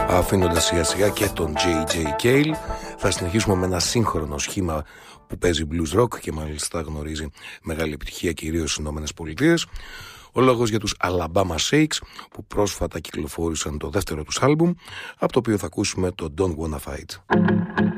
Αφήνοντας σιγά σιγά και τον J.J. Cale, θα συνεχίσουμε με ένα σύγχρονο σχήμα που παίζει blues rock και μάλιστα γνωρίζει μεγάλη επιτυχία κυρίως στις Ηνωμένες Πολιτείες. Ο λόγος για τους Alabama Shakes, που πρόσφατα κυκλοφόρησαν το δεύτερο τους άλμπουμ, από το οποίο θα ακούσουμε το Don't Wanna Fight.